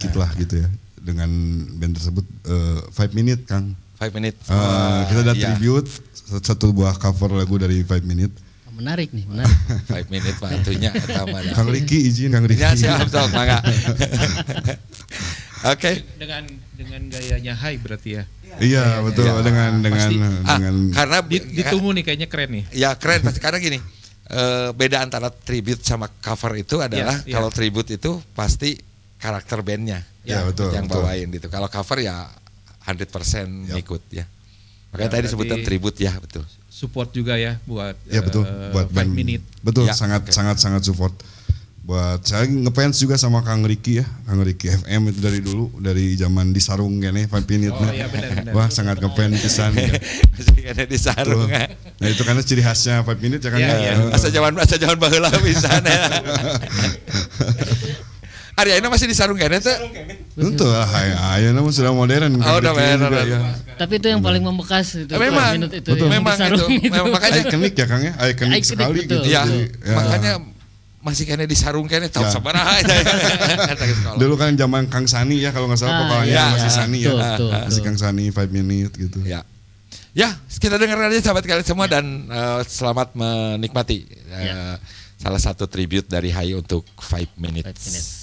dikit lah gitu ya dengan band tersebut 5 Minute Kang. 5 Minute. Kita ada tribute satu buah cover lagu dari 5 Minute. Menarik nih, menarik. 5 Minute Pak itunya eta mah. Kang Riki izin Kang Riki. Ya siap sok mangga. Oke. Dengan gayanya high berarti ya. Iya betul ya. dengan Karena ditunggu nih kayaknya keren nih. Ya keren pasti karena gini. Beda antara tribute sama cover itu adalah kalau tribute itu pasti karakter bandnya betul, yang betul. bawain gitu. Kalau cover ya 100% ngikut ya. Makanya tadi disebutan tribute ya betul. Support juga ya buat betul buat 5 band. Minute. Betul Ya, sangat support. Buat saya ngefans juga sama Kang Riki ya. Kang Riki FM itu dari dulu dari zaman di Sarung kene 5 Minute. Oh iya benar. Wah sangat ngefans pisan. Masih ada di sarung. Nah itu karena ciri khasnya 5 Minute ya kan. Asa zaman baheula pisan ya. Arya ini masih di sarung kene teh? Tentu lah, ayeuna mah sudah modern. Oh, udah Riki juga, modern. ya. Tapi itu yang paling membekas itu. Memang, 5 Minute itu. betul. yang Memang disarung itu. Makanya Ikonik ya Kang ya, ikonik Ikonik, sekali betul. gitu. ya, Jadi, makanya masih kene di sarung kene tahun sabaraha eta. Dulu kan zaman Kang Sani ya kalau nggak salah vokalnya masih Sani ya. Betul. Masih Kang Sani 5 Minute gitu. Ya. Ya, kita dengar aja sahabat kalian semua dan selamat menikmati salah satu tribute dari Hai untuk 5 Minutes.